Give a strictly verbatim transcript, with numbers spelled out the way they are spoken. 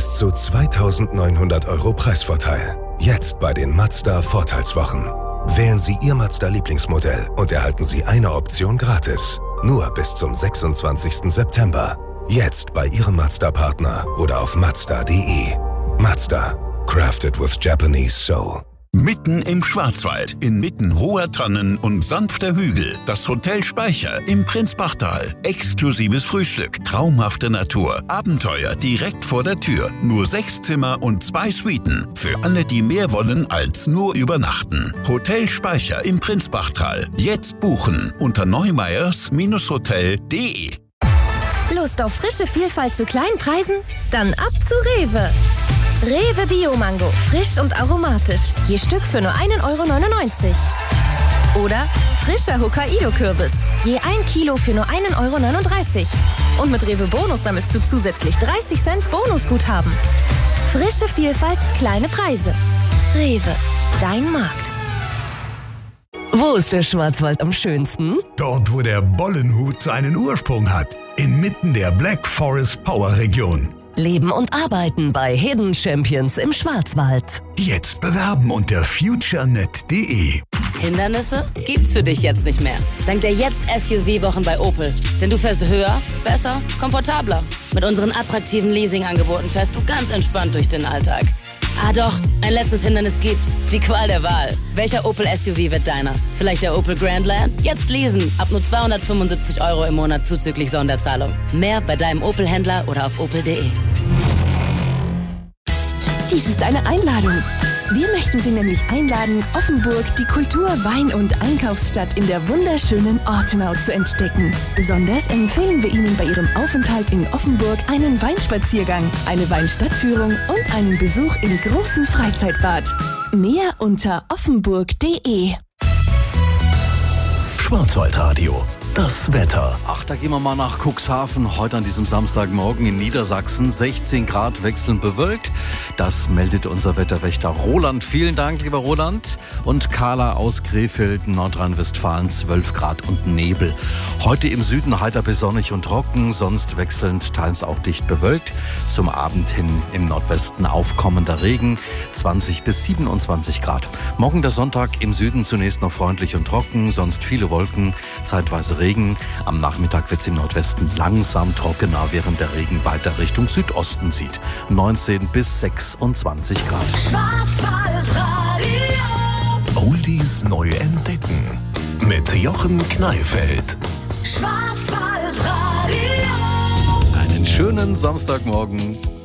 Bis zu zweitausendneunhundert Euro Preisvorteil. Jetzt bei den Mazda Vorteilswochen. Wählen Sie Ihr Mazda-Lieblingsmodell und erhalten Sie eine Option gratis. Nur bis zum sechsundzwanzigsten September. Jetzt bei Ihrem Mazda-Partner oder auf mazda punkt de. Mazda. Crafted with Japanese soul. Mitten im Schwarzwald, inmitten hoher Tannen und sanfter Hügel, das Hotel Speicher im Prinzbachtal. Exklusives Frühstück, traumhafte Natur, Abenteuer direkt vor der Tür. Nur sechs Zimmer und zwei Suiten. Für alle, die mehr wollen als nur übernachten. Hotel Speicher im Prinzbachtal. Jetzt buchen unter neumeyers Hotel punkt de. Lust auf frische Vielfalt zu kleinen Preisen? Dann ab zu Rewe. Rewe Bio-Mango, frisch und aromatisch. Je Stück für nur ein Euro neunundneunzig. Oder frischer Hokkaido-Kürbis. Je ein Kilo für nur ein Euro neununddreißig. Und mit Rewe Bonus sammelst du zusätzlich dreißig Cent Bonusguthaben. Frische Vielfalt, kleine Preise. Rewe, dein Markt. Wo ist der Schwarzwald am schönsten? Dort, wo der Bollenhut seinen Ursprung hat. Inmitten der Black Forest Power Region. Leben und arbeiten bei Hidden Champions im Schwarzwald. Jetzt bewerben unter futurenet punkt de. Hindernisse gibt's für dich jetzt nicht mehr. Dank der Jetzt-S U V-Wochen bei Opel. Denn du fährst höher, besser, komfortabler. Mit unseren attraktiven Leasing-Angeboten fährst du ganz entspannt durch den Alltag. Ah doch, ein letztes Hindernis gibt's. Die Qual der Wahl. Welcher Opel S U V wird deiner? Vielleicht der Opel Grandland? Jetzt leasen. Ab nur zweihundertfünfundsiebzig Euro im Monat zuzüglich Sonderzahlung. Mehr bei deinem Opel-Händler oder auf opel punkt de. Psst, dies ist eine Einladung. Wir möchten Sie nämlich einladen, Offenburg, die Kultur-, Wein- und Einkaufsstadt in der wunderschönen Ortenau zu entdecken. Besonders empfehlen wir Ihnen bei Ihrem Aufenthalt in Offenburg einen Weinspaziergang, eine Weinstadtführung und einen Besuch im großen Freizeitbad. Mehr unter offenburg punkt de. Schwarzwaldradio. Das Wetter. Ach, da gehen wir mal nach Cuxhaven. Heute an diesem Samstagmorgen in Niedersachsen. sechzehn Grad, wechselnd bewölkt. Das meldet unser Wetterwächter Roland. Vielen Dank, lieber Roland. Und Carla aus Krefeld, Nordrhein-Westfalen, zwölf Grad und Nebel. Heute im Süden heiter bis sonnig und trocken, sonst wechselnd, teils auch dicht bewölkt. Zum Abend hin im Nordwesten aufkommender Regen, zwanzig bis siebenundzwanzig Grad. Morgen der Sonntag im Süden zunächst noch freundlich und trocken, sonst viele Wolken, zeitweise Regen. Am Nachmittag wird es im Nordwesten langsam trockener, während der Regen weiter Richtung Südosten zieht. neunzehn bis sechsundzwanzig Grad. Schwarzwaldradio. Oldies neu entdecken. Mit Jochen Kneifeld. Schwarzwaldradio. Einen schönen Samstagmorgen.